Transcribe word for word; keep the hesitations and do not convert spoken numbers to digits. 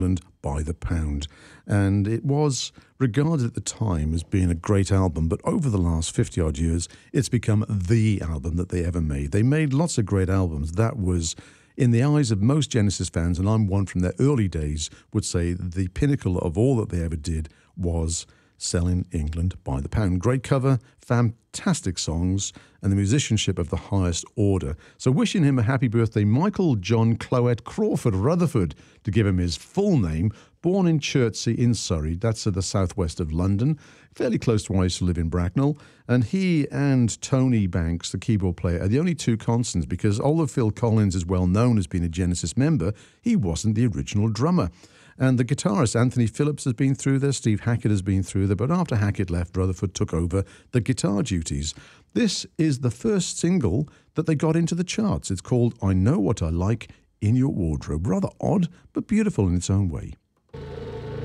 by the Pound. And it was regarded at the time as being a great album, but over the last fifty odd years, it's become the album that they ever made. They made lots of great albums. That was, in the eyes of most Genesis fans, and I'm one from their early days, would say the pinnacle of all that they ever did was Selling England by the Pound. Great cover, fantastic songs, and the musicianship of the highest order. So wishing him a happy birthday, Michael John Cloet Crawford Rutherford, to give him his full name, born in Chertsey in Surrey, that's at the southwest of London, fairly close to where I used to live in Bracknell. And he and Tony Banks, the keyboard player, are the only two constants, because although Phil Collins is well known as being a Genesis member, he wasn't the original drummer. And the guitarist Anthony Phillips has been through there, Steve Hackett has been through there, but after Hackett left, Rutherford took over the guitar duties. This is the first single that they got into the charts. It's called I Know What I Like in Your Wardrobe. Rather odd, but beautiful in its own way.